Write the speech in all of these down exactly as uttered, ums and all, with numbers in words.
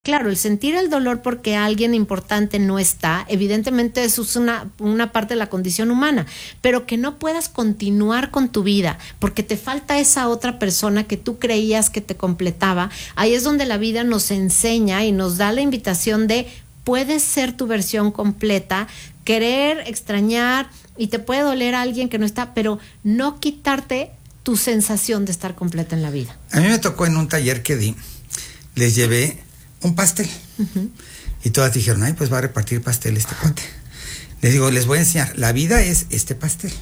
Claro, el sentir el dolor porque alguien importante no está, evidentemente eso es una, una parte de la condición humana, pero que no puedas continuar con tu vida porque te falta esa otra persona que tú creías que te completaba, ahí es donde la vida nos enseña y nos da la invitación de puedes ser tu versión completa, querer, extrañar y te puede doler a alguien que no está, pero no quitarte tu sensación de estar completa en la vida. A mí me tocó en un taller que di, les llevé un pastel. Uh-huh. Y todas dijeron, ay, pues va a repartir pastel este cuate. Les digo, les voy a enseñar. La vida es este pastel.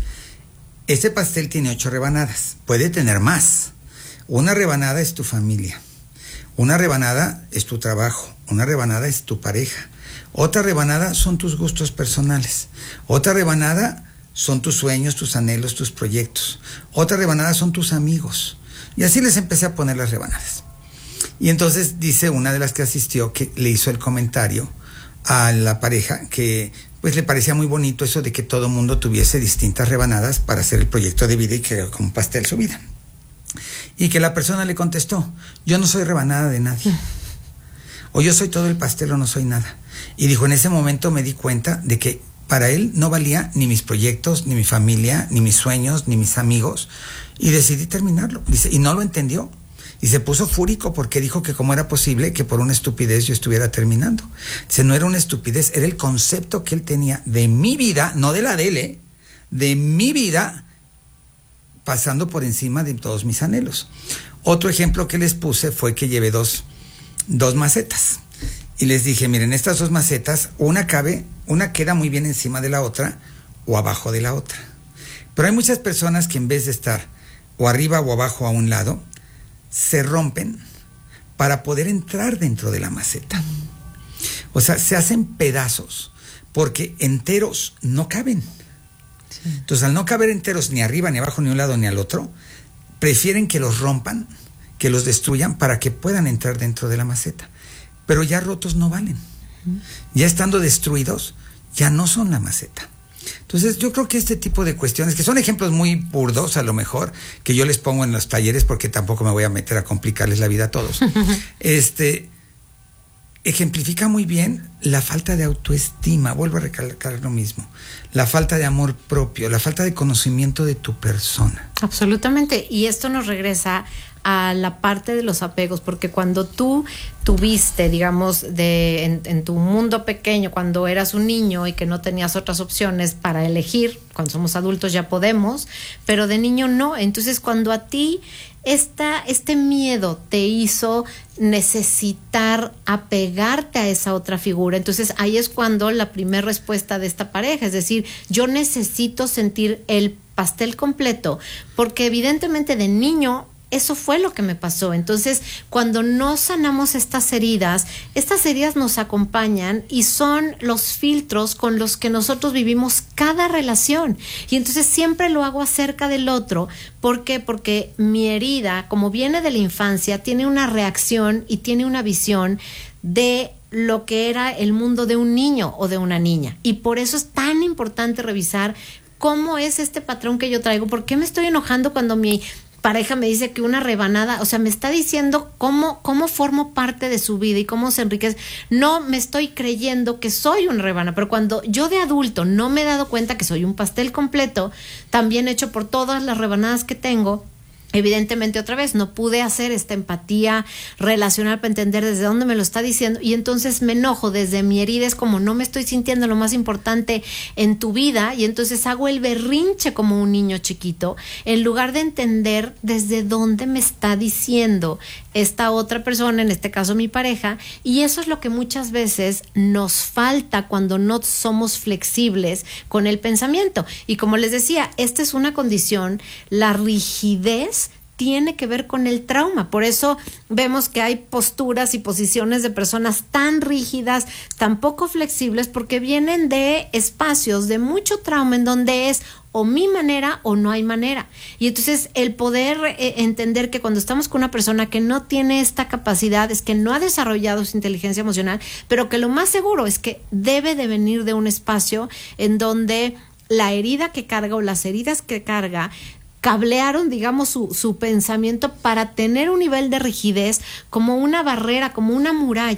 Este pastel tiene ocho rebanadas. Puede tener más. Una rebanada es tu familia. Una rebanada es tu trabajo. Una rebanada es tu pareja. Otra rebanada son tus gustos personales. Otra rebanada son tus sueños, tus anhelos, tus proyectos. Otra rebanada son tus amigos. Y así les empecé a poner las rebanadas. Y entonces dice una de las que asistió que le hizo el comentario a la pareja que pues le parecía muy bonito eso de que todo mundo tuviese distintas rebanadas para hacer el proyecto de vida y que como un pastel su vida. Y que la persona le contestó, yo no soy rebanada de nadie. O yo soy todo el pastel o no soy nada. Y dijo, en ese momento me di cuenta de que para él no valía ni mis proyectos, ni mi familia, ni mis sueños, ni mis amigos. Y decidí terminarlo. Dice, y no lo entendió. Y se puso fúrico porque dijo que cómo era posible que por una estupidez yo estuviera terminando. Dice, no era una estupidez, era el concepto que él tenía de mi vida, no de la de él, ¿eh? de mi vida, pasando por encima de todos mis anhelos. Otro ejemplo que les puse fue que llevé dos, dos macetas. Y les dije, miren, estas dos macetas, una cabe, una queda muy bien encima de la otra o abajo de la otra. Pero hay muchas personas que en vez de estar o arriba o abajo a un lado, se rompen para poder entrar dentro de la maceta. O sea, se hacen pedazos porque enteros no caben. Sí. Entonces, al no caber enteros ni arriba, ni abajo, ni a un lado, ni al otro, prefieren que los rompan, que los destruyan para que puedan entrar dentro de la maceta. Pero ya rotos no valen. Uh-huh. Ya estando destruidos, ya no son la maceta. Entonces yo creo que este tipo de cuestiones, que son ejemplos muy burdos a lo mejor, que yo les pongo en los talleres porque tampoco me voy a meter a complicarles la vida a todos, este, ejemplifica muy bien la falta de autoestima, vuelvo a recalcar lo mismo, la falta de amor propio, la falta de conocimiento de tu persona. Absolutamente, y esto nos regresa a la parte de los apegos, porque cuando tú tuviste, digamos, de en, en tu mundo pequeño, cuando eras un niño y que no tenías otras opciones para elegir, cuando somos adultos ya podemos, pero de niño no. Entonces, cuando a ti esta, este miedo te hizo necesitar apegarte a esa otra figura, entonces ahí es cuando la primera respuesta de esta pareja, es decir, yo necesito sentir el pastel completo, porque evidentemente de niño eso fue lo que me pasó. Entonces, cuando no sanamos estas heridas, estas heridas nos acompañan y son los filtros con los que nosotros vivimos cada relación. Y entonces siempre lo hago acerca del otro. ¿Por qué? Porque mi herida, como viene de la infancia, tiene una reacción y tiene una visión de lo que era el mundo de un niño o de una niña. Y por eso es tan importante revisar cómo es este patrón que yo traigo. ¿Por qué me estoy enojando cuando mi pareja me dice que una rebanada, o sea, me está diciendo cómo, cómo formo parte de su vida y cómo se enriquece? No me estoy creyendo que soy una rebanada, pero cuando yo de adulto no me he dado cuenta que soy un pastel completo, también hecho por todas las rebanadas que tengo, evidentemente otra vez no pude hacer esta empatía relacional para entender desde dónde me lo está diciendo, y entonces me enojo desde mi herida. Es como no me estoy sintiendo lo más importante en tu vida, y entonces hago el berrinche como un niño chiquito en lugar de entender desde dónde me está diciendo esta otra persona, en este caso mi pareja. Y eso es lo que muchas veces nos falta cuando no somos flexibles con el pensamiento. Y como les decía, esta es una condición, la rigidez tiene que ver con el trauma. Por eso vemos que hay posturas y posiciones de personas tan rígidas, tan poco flexibles, porque vienen de espacios de mucho trauma en donde es o mi manera o no hay manera. Y entonces el poder eh, entender que cuando estamos con una persona que no tiene esta capacidad, es que no ha desarrollado su inteligencia emocional, pero que lo más seguro es que debe de venir de un espacio en donde la herida que carga o las heridas que carga cablearon, digamos, su, su pensamiento para tener un nivel de rigidez como una barrera, como una muralla